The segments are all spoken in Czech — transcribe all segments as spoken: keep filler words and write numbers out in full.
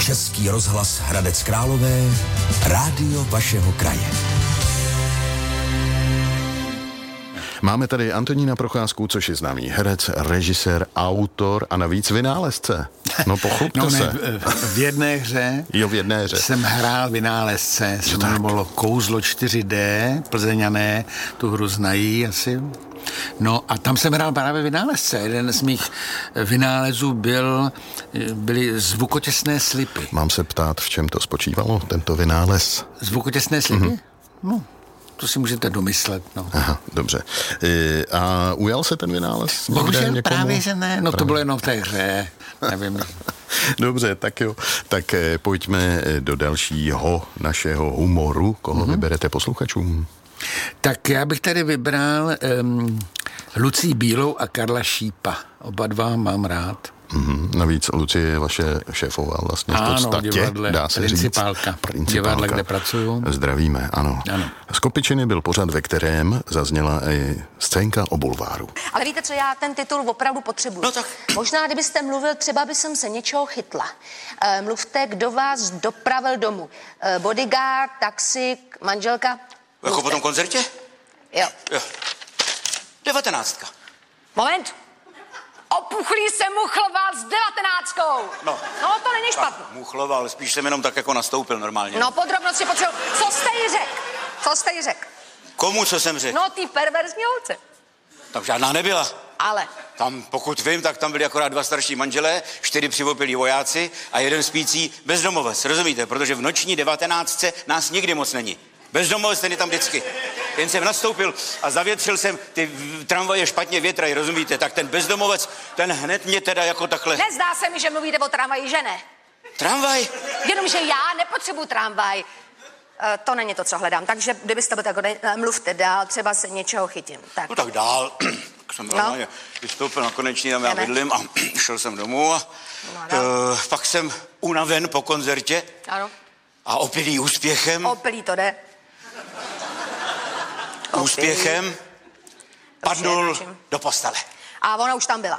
Český rozhlas Hradec Králové, rádio vašeho kraje. Máme tady Antonína Procházku, což je známý herec, režisér, autor a navíc vynálezce. No pochlupte no, ne, se. V jedné hře, jo, v jedné hře jsem hrál vynálezce, se jmenovalo Kouzlo čtyři dé, Plzeňané tu hru znají asi. No a tam jsem hrál právě vynálezce. Jeden z mých vynálezů byl, byly zvukotěsné slipy. Mám se ptát, v čem to spočívalo, tento vynález? Zvukotěsné slipy? Mm-hmm. No, to si můžete domyslet, no. Aha, dobře. E, a ujal se ten vynález? Bohužel právě, že ne. No právě. To bylo jenom v té hře, nevím. Dobře, tak jo. Tak e, pojďme do dalšího našeho humoru. Koho mm-hmm. vyberete posluchačům? Tak já bych tady vybral um, Lucii Bílou a Karla Šípa. Oba dva mám rád. Mm-hmm. Navíc Lucie je vaše šéfová vlastně v podstatě, divadle, dá se principálka, říct. Principálka. Divadle, kde pracuju. Zdravíme, ano. ano. Z Kopičiny byl pořad, ve kterém zazněla i scénka o bulváru. Ale víte co, já ten titul opravdu potřebuji. No tak. Možná, kdybyste mluvil, třeba by jsem se něčeho chytla. E, mluvte, kdo vás dopravil domů. E, bodyguard, taxik, manželka. Jako mluvte. po tom koncertě? Jo. Jo. Devatenáctka. Moment. Opuchlý se muchloval s devatenáctkou. No. No, to není špatný. Muchloval, spíš jsem jenom tak jako nastoupil normálně. No, podrobnosti potřebuji. Co jste jí řekl? Co jste jí řekl? Komu, co jsem řekl? No, ty perverzní holce. Tam žádná nebyla. Ale. Tam, pokud vím, tak tam byli akorát dva starší manželé, čtyři přivopilí vojáci a jeden spící bezdomovec, rozumíte? Protože v noční devatenáctce nás nikdy moc není. Bezdomovec, ten je tam vždycky. Jen jsem nastoupil a zavětřil jsem, ty tramvaje špatně větrají, rozumíte? Tak ten bezdomovec, ten hned mě teda jako takhle... Nezdá se mi, že mluvíte o tramvaji, že ne? Tramvaj? Jenomže já nepotřebuji tramvaj. E, to není to, co hledám. Takže kdybyste byl tak, mluvte dál, třeba se něčeho chytím. Tak. No tak dál. Jsem normálně no. vystoupil na konečný, tam já bydlím a šel jsem domů a no, uh, pak jsem unaven po koncertě. Ano. A opilý úspěchem. Opilý to jde. Úspěchem opilý. Padnul do postele. A ona už tam byla.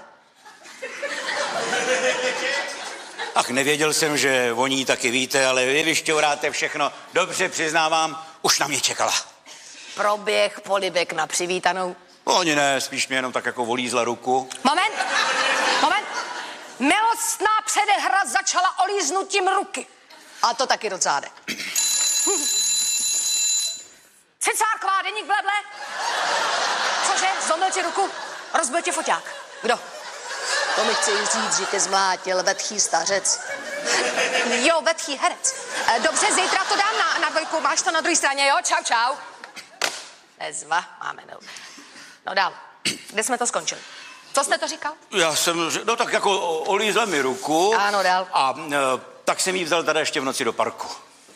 Ach, nevěděl jsem, že o ní taky víte, ale vy vyšťouráte všechno. Dobře, přiznávám, už na mě čekala. Proběh polibek na přivítanou. Oni ne, spíš mě jenom tak jako volízla ruku. Moment, moment. Milostná předehra začala olíznutím ruky. A to taky do zádek. Cicárková, deník bleble. Cože, zlomil ti ruku? Rozbil ti foťák. Kdo? To mi chci říct, že tě zmlátil vetchý stařec. Jo, vetchý herec. Dobře, zítra to dám na, na dvojku. Máš to na druhé straně, jo? Čau, čau. Nezva, máme no. No dál. Kde jsme to skončili? Co jste to říkal? Já jsem, no tak jako olízla mi ruku. Ano, dál. A e, tak jsem jí vzal tady ještě v noci do parku.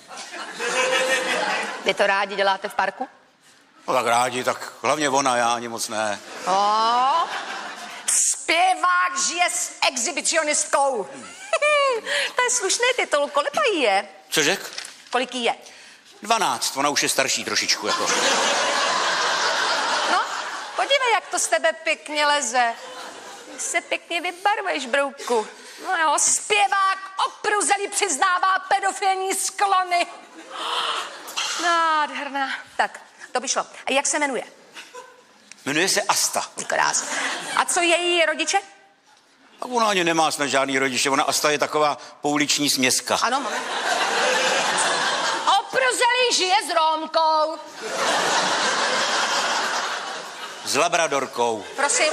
Vy to rádi děláte v parku? No tak rádi, tak hlavně ona, já ani moc ne. O, zpěvák žije s exhibicionistkou. To je slušný titul. Kolik jí je? Co řek? Kolik jí je? Dvanáct, ona už je starší trošičku, jako. No, podívej, jak to z tebe pěkně leze. Ty se pěkně vybarvuješ, brouku. No jo, zpěvák opruzelý přiznává pedofilní sklony. Nádherná. Tak, to by šlo. A jak se jmenuje? Jmenuje se Asta. Krás. A co její rodiče? A ona ani nemá snad žádný rodiče, ona Asta je taková pouliční směska. Ano, moment. Opruzelý žije s Rómkou. S labradorkou. Prosím.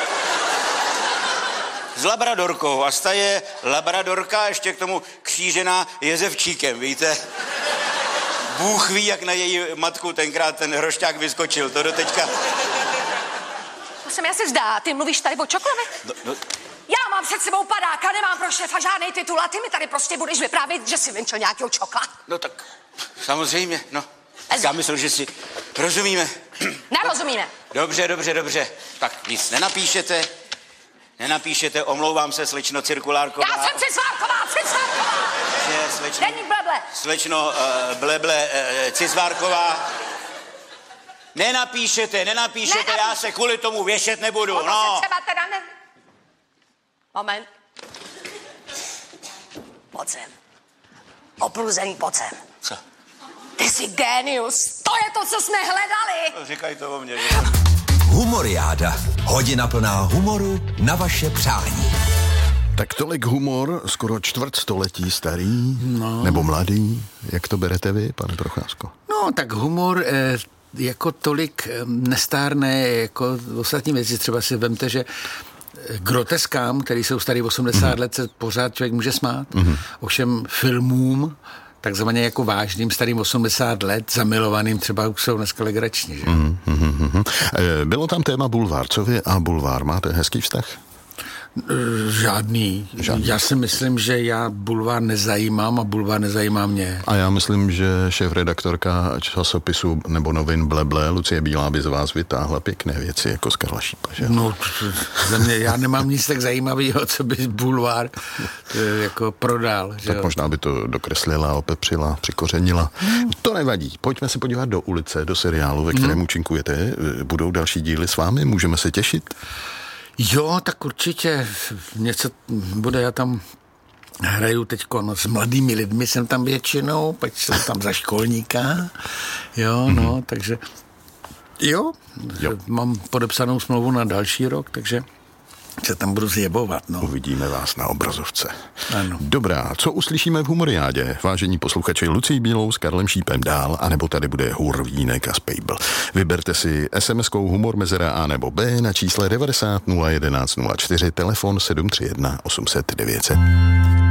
S labradorkou. Asta je labradorka, ještě k tomu křížená jezevčíkem, víte? Bůh ví, jak na její matku tenkrát ten hrošťák vyskočil, to do teďka... To se mi asi zdá, ty mluvíš tady o čokoliv? No, no. Já mám před sebou padáka, nemám pro šéfa žádný titul a ty mi tady prostě budeš vyprávět, že si vynčil nějakého čokla. No tak, samozřejmě, no. Já myslím, že si rozumíme. Nerozumíme. Dobře, dobře, dobře. Tak nic nenapíšete, nenapíšete, omlouvám se, slečno Cirkulárková. Já jsem Cizvárková, Cizvárková. Že, slečno... Deník bleble. Slečno uh, bleble uh, Cizvárková. Nenapíšete, nenapíšete, Nenapíš... já se kvůli tomu věšet nebudu, ono no. Se třeba teda ne... Moment. Pojď sem. Opluzený pocem. Co? Ty jsi génius. To je to, co jsme hledali. No, říkaj to o mně. Humoriáda. Hodina plná humoru na vaše přání. Tak tolik humor, skoro čtvrt století starý, no. Nebo mladý. Jak to berete vy, pane Procházko? No, tak humor eh, jako tolik eh, nestárné, jako ostatní věci. Třeba si vemte, že groteskám, který jsou starý osmdesát mm. let, se pořád člověk může smát. Mm. Ovšem filmům, takzvaně jako vážným, starým osmdesát let, zamilovaným, třeba už jsou dneska legrační. Že? Mm, mm, mm. Bylo tam téma bulvár. Co vy a bulvár? Máte hezký vztah? Žádný. Žádný. Já si myslím, že já bulvár nezajímám a bulvár nezajímá mě. A já myslím, že šéfredaktorka časopisu nebo novin Bleble Lucie Bílá by z vás vytáhla pěkné věci jako z Karla Šípa, že? No, za mě, já nemám nic tak zajímavého, co by bulvár jako prodal. Že tak jo? Možná by to dokreslila, opepřila, přikořenila. Hmm. To nevadí. Pojďme se podívat do ulice, do seriálu, ve kterém hmm. účinkujete. Budou další díly s vámi? Můžeme se těšit? Jo, tak určitě něco bude, já tam hraju teďko no, s mladými lidmi, jsem tam většinou, pak jsem tam za školníka, jo, mm-hmm. no, takže jo, jo, mám podepsanou smlouvu na další rok, takže se tam budu zjebovat, no. Uvidíme vás na obrazovce. Ano. Dobrá, co uslyšíme v Humoriádě? Vážení posluchači, Lucí Bílou s Karlem Šípem dál, anebo tady bude Hurvínek a Spejbl. Vyberte si es em eskou humor mezera A nebo B na čísle devadesát nula jedenáct nula čtyři, telefon sedm tři jedna osm set devět set.